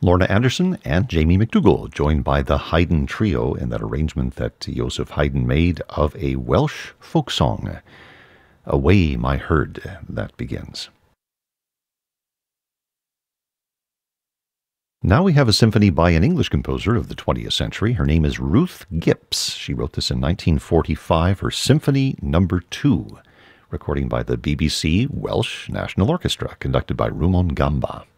Lorna Anderson and Jamie McDougall, joined by the Haydn Trio in that arrangement that Joseph Haydn made of a Welsh folk song. Away, My Herd, that begins. Now we have a symphony by an English composer of the 20th century. Her name is Ruth Gipps. She wrote this in 1945, her Symphony No. 2, recording by the BBC Welsh National Orchestra, conducted by Rumon Gamba.